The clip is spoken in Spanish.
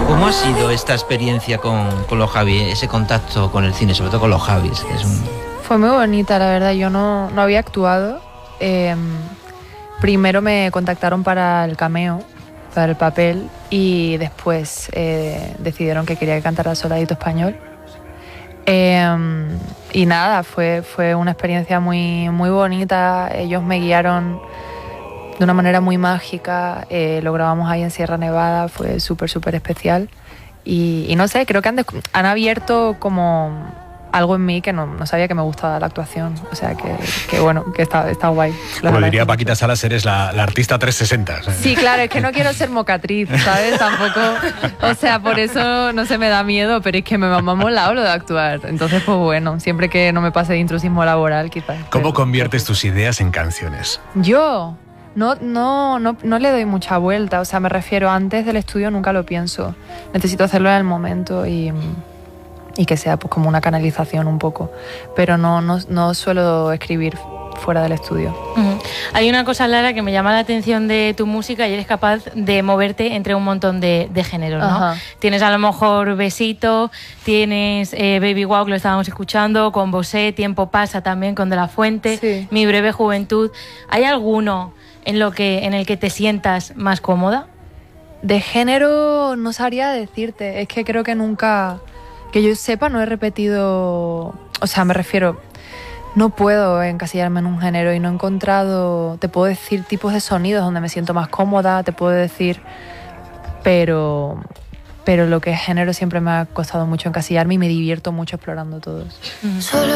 ¿Cómo ha sido esta experiencia con los Javis, ese contacto con el cine, sobre todo con los Javis? Que es Fue muy bonita, la verdad. Yo no había actuado. Primero me contactaron para el cameo, para el papel, y después decidieron que quería que cantara Soldadito Español. Y nada, fue una experiencia muy, muy bonita. Ellos me guiaron de una manera muy mágica. Lo grabamos ahí en Sierra Nevada, fue súper, súper especial. Y no sé, creo que han abierto como algo en mí que no sabía que me gustaba la actuación. O sea, que bueno, que está guay. Como diría Paquita Salas, eres la artista 360. ¿Sabes? Sí, claro, es que no quiero ser mocatriz, ¿sabes? Tampoco, o sea, por eso no se me da miedo, pero es que me ha molado lo de actuar. Entonces, pues bueno, siempre que no me pase de intrusismo laboral, quizás. ¿Cómo conviertes tus ideas en canciones? Yo no le doy mucha vuelta, o sea, me refiero, antes del estudio nunca lo pienso. Necesito hacerlo en el momento y que sea pues como una canalización un poco, pero no suelo escribir fuera del estudio. Hay una cosa, Lara, que me llama la atención de tu música, y eres capaz de moverte entre un montón de géneros, ¿no? Ajá. Tienes a lo mejor Besito, tienes Baby Wow, que lo estábamos escuchando, con Bosé, Tiempo Pasa también con De La Fuente, Sí. Mi Breve Juventud. ¿Hay alguno en el que te sientas más cómoda? De género no sabría decirte, es que creo que nunca, que yo sepa, no he repetido, o sea, me refiero, no puedo encasillarme en un género y no he encontrado, te puedo decir tipos de sonidos donde me siento más cómoda, te puedo decir, pero lo que es género siempre me ha costado mucho encasillarme y me divierto mucho explorando todos. Solo